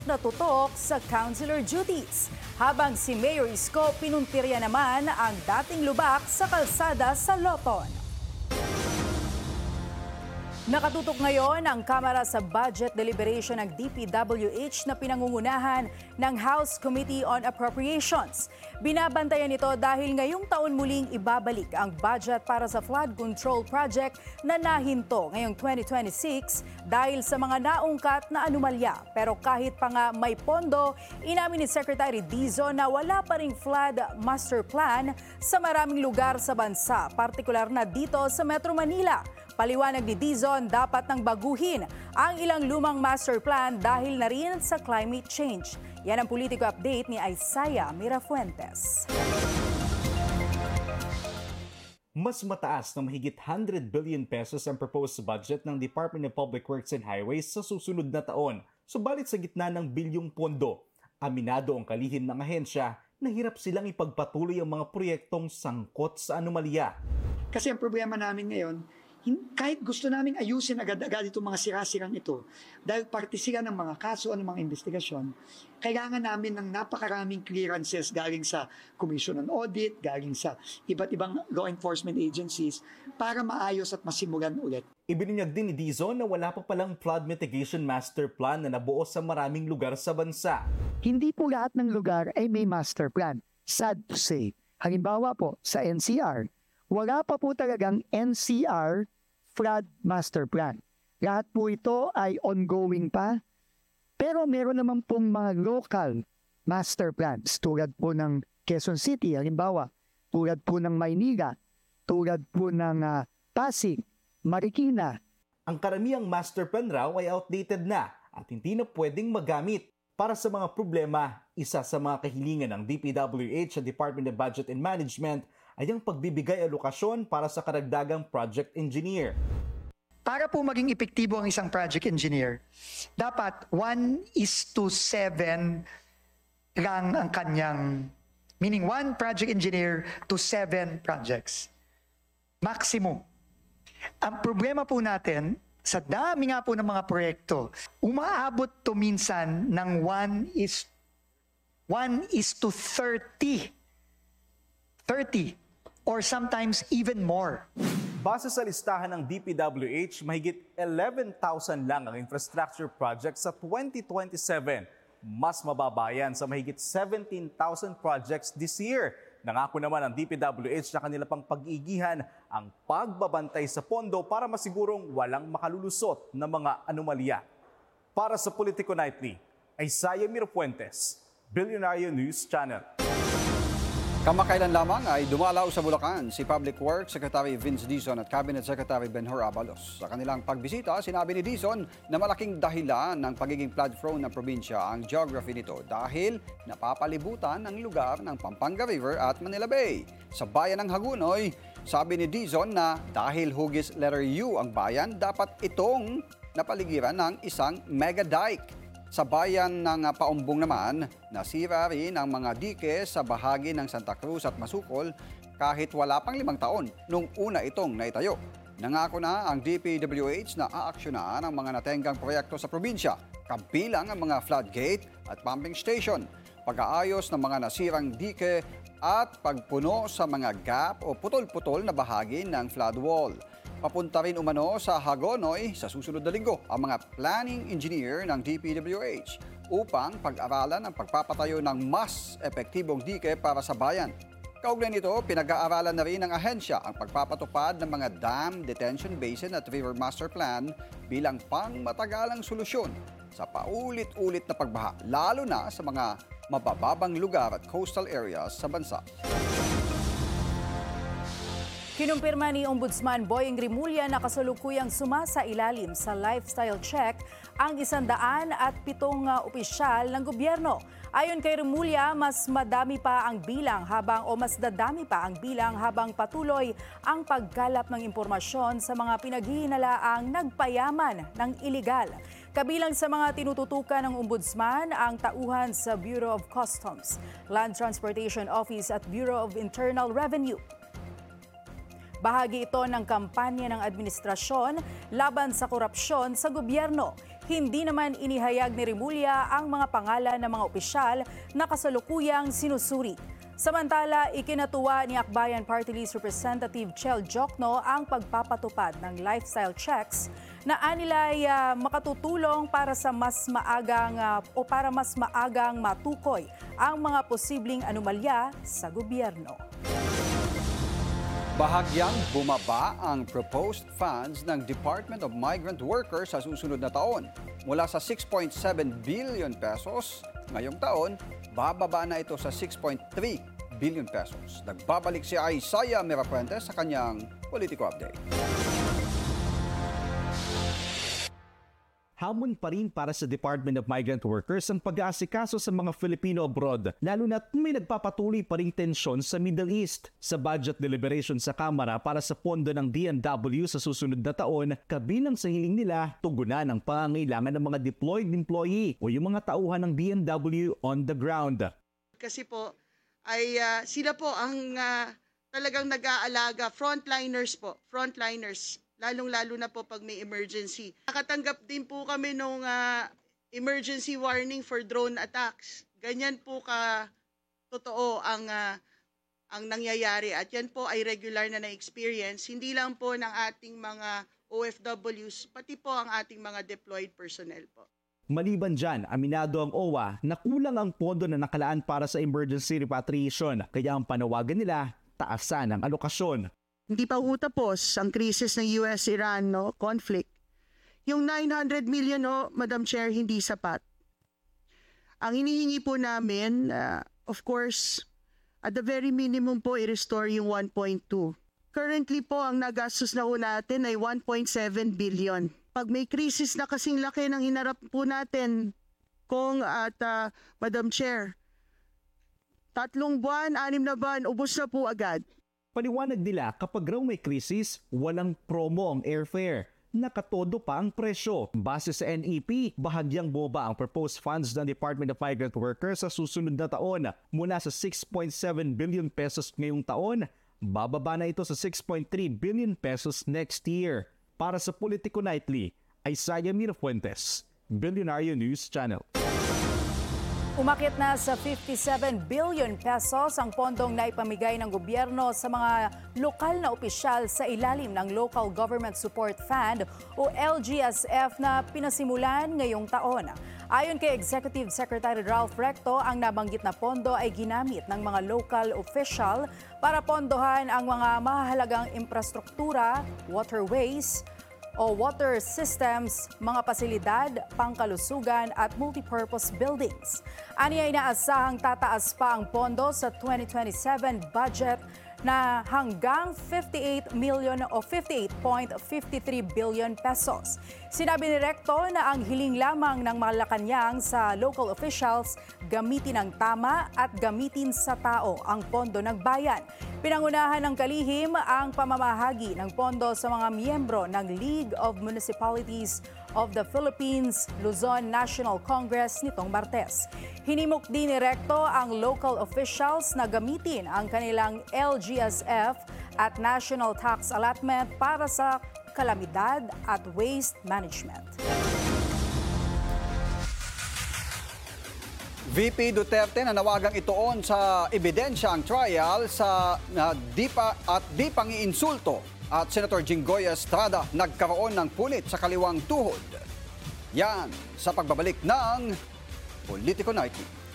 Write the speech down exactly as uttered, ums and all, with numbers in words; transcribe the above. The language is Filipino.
natutok sa councilor duties. Habang si Mayor Isko pinuntirya naman ang dating lubak sa kalsada sa Loton. Nakatutok ngayon ang Kamara sa budget deliberation ng D P W H na pinangungunahan ng House Committee on Appropriations. Binabantayan ito dahil ngayong taon muling ibabalik ang budget para sa flood control project na nahinto ngayong twenty twenty-six dahil sa mga naungkat na anomalya. Pero kahit pa nga may pondo, inamin ni Secretary Dizon na wala pa ring flood master plan sa maraming lugar sa bansa, partikular na dito sa Metro Manila. Paliwanag ni Dizon, dapat nang baguhin ang ilang lumang master plan dahil na rin sa climate change. Yan ang politiko update ni Isaiah Mirafuentes. Mas mataas na mahigit one hundred billion pesos ang proposed budget ng Department of Public Works and Highways sa susunod na taon. Subalit sa gitna ng bilyong pondo, aminado ang kalihim ng ahensya na hirap silang ipagpatuloy ang mga proyektong sangkot sa anomalya. Kasi ang problema namin ngayon, kahit gusto naming ayusin agad-agad itong mga sirasirang ito, dahil parte sila ng mga kaso o ng mga investigasyon, kailangan namin ng napakaraming clearances galing sa Commission on Audit, galing sa iba't ibang law enforcement agencies para maayos at masimulan ulit. Ibinunyag din ni Dizon na wala pa palang flood mitigation master plan na nabuo sa maraming lugar sa bansa. Hindi po lahat ng lugar ay may master plan. Sad to say. Halimbawa po, sa N C R, wala pa po talagang N C R flood master plan. Lahat po ito ay ongoing pa, pero meron naman pong mga local master plans tulad po ng Quezon City, halimbawa, tulad po ng Maynila, tulad po ng uh, Pasig, Marikina. Ang karamihang master plan raw ay outdated na at hindi na pwedeng magamit. Para sa mga problema, isa sa mga kahilingan ng D P W H at Department of Budget and Management ay ang pagbibigay alokasyon para sa karagdagang project engineer. Para po maging epektibo ang isang project engineer, dapat one is to seven lang ang kanyang, meaning one project engineer to seven projects. Maximum. Ang problema po natin, sa dami nga po ng mga proyekto, umaabot to minsan ng one is one is to thirty. thirty or sometimes even more. Base sa listahan ng D P W H, mahigit eleven thousand lang ang infrastructure projects sa twenty twenty-seven. Mas mababa yan sa mahigit seventeen thousand projects this year. Nangako naman ang D P W H na kanila pang pag-iigihan ang pagbabantay sa pondo para masigurong walang makalulusot na mga anomalya. Para sa Politico Nightly, Isaiah Mirafuentes, Billionaire News Channel. Kamakailan lamang ay dumalaw sa Bulacan si Public Works Secretary Vince Dizon at Cabinet Secretary Benhur Abalos. Sa kanilang pagbisita, sinabi ni Dizon na malaking dahilan ng pagiging flood-prone ng probinsya ang geography nito dahil napapalibutan ang lugar ng Pampanga River at Manila Bay. Sa bayan ng Hagunoy, sabi ni Dizon na dahil hugis letter U ang bayan, dapat itong napaligiran ng isang mega dike. Sa bayan ng Paumbong naman, nasira rin ang mga dike sa bahagi ng Santa Cruz at Masukol kahit wala pang limang taon nung una itong naitayo. Nangako na ang D P W H na aaksyonan ang mga natenggang proyekto sa probinsya, kabilang ang mga floodgate at pumping station, pag-aayos ng mga nasirang dike at pagpuno sa mga gap o putol-putol na bahagi ng flood wall. Papunta rin umano sa Hagonoy sa susunod na linggo ang mga planning engineer ng D P W H upang pag-aralan ang pagpapatayo ng mas epektibong dike para sa bayan. Kaugnay nito, pinag-aaralan na rin ng ahensya ang pagpapatupad ng mga dam, detention basin at river master plan bilang pangmatagalang solusyon sa paulit-ulit na pagbaha, lalo na sa mga mabababang lugar at coastal areas sa bansa. Kinumpirma ni Ombudsman Boyeng Rimulya na kasalukuyang sumasailalim sa lifestyle check ang isandaan at pitong uh, opisyal ng gobyerno. Ayon kay Rimulya, mas madami pa ang bilang habang o mas dadami pa ang bilang habang patuloy ang pagkalap ng impormasyon sa mga pinaghihinalaang nagpayaman ng iligal. Kabilang sa mga tinututukan ng Ombudsman ang tauhan sa Bureau of Customs, Land Transportation Office at Bureau of Internal Revenue. Bahagi ito ng kampanya ng administrasyon laban sa korupsyon sa gobyerno. Hindi naman inihayag ni Rimulya ang mga pangalan ng mga opisyal na kasalukuyang sinusuri. Samantala, ikinatuwa ni Akbayan Party List Representative Chel Jokno ang pagpapatupad ng lifestyle checks na anilay uh, makatutulong para sa mas maagang uh, o para mas maagang matukoy ang mga posibleng anomalya sa gobyerno. Bahagyang bumaba ang proposed funds ng Department of Migrant Workers sa susunod na taon. Mula sa six point seven billion pesos ngayong taon, bababa na ito sa six point three billion pesos. Nagbabalik si Isaiah Mirapuentes sa kanyang Politico Update. Hamon pa rin para sa Department of Migrant Workers ang pag-aasikaso sa mga Filipino abroad, lalo na't may nagpapatuloy pa ring tensyon sa Middle East. Sa budget deliberation sa Kamara para sa pondo ng D M W sa susunod na taon, kabilang sa hiling nila, tugunan ang pangangailangan ng mga deployed employee o yung mga tauhan ng D M W on the ground. Kasi po, ay uh, sila po ang uh, talagang nag-aalaga, frontliners po, frontliners. Lalong-lalo na po pag may emergency. Nakatanggap din po kami nung uh, emergency warning for drone attacks. Ganyan po ka totoo ang uh, ang nangyayari at yan po ay regular na na-experience, hindi lang po ng ating mga O F Ws, pati po ang ating mga deployed personnel po. Maliban dyan, aminado ang O W A na kulang ang pondo na nakalaan para sa emergency repatriation, kaya ang panawagan nila, taasan ang alokasyon. Hindi pa utapos ang krisis ng U S Iran no, conflict. Yung nine hundred million, no, Madam Chair, hindi sapat. Ang hinihingi po namin, uh, of course, at the very minimum po, i-restore yung one point two. Currently po, ang nagastos na po natin ay one point seven billion. Pag may krisis na kasing laki ng hinarap po natin, Kong at uh, Madam Chair, tatlong buwan, anim na buwan, ubos na po agad. Paliwanag nila kapag raw may krisis, walang promo ang airfare. Nakatodo pa ang presyo. Base sa N E P, bahagyang bumaba ang proposed funds ng Department of Migrant Workers sa susunod na taon. Mula sa six point seven billion pesos ngayong taon, bababa na ito sa six point three billion pesos next year. Para sa Politico Nightly, Isaiah Mirapuentes, Billionaire News Channel. Umakyat na sa fifty-seven billion pesos ang pondong naipamigay ng gobyerno sa mga lokal na opisyal sa ilalim ng Local Government Support Fund o L G S F na pinasimulan ngayong taon. Ayon kay Executive Secretary Ralph Recto, ang nabanggit na pondo ay ginamit ng mga local official para pondohan ang mga mahalagang infrastruktura, waterways, o water systems, mga pasilidad, pangkalusugan at multipurpose buildings. Aniya inaasahang tataas pa ang pondo sa twenty twenty-seven budget na hanggang fifty-eight million o fifty-eight point five three billion pesos. Sinabi ni Recto na ang hiling lamang ng Malacanang sa local officials gamitin ng tama at gamitin sa tao ang pondo ng bayan. Pinangunahan ng kalihim ang pamamahagi ng pondo sa mga miyembro ng League of Municipalities of the Philippines, Luzon National Congress nitong Martes. Hinimok din ni Recto ang local officials na gamitin ang kanilang L G S F at National Tax Allotment para sa kalamidad at waste management. V P Duterte nanawagang ituon sa ebidensya ang trial sa na di pa at di pangiinsulto at Senator Jinggoy Estrada nagkaroon ng punit sa kaliwang tuhod. Yan sa pagbabalik ng Politico Nightly.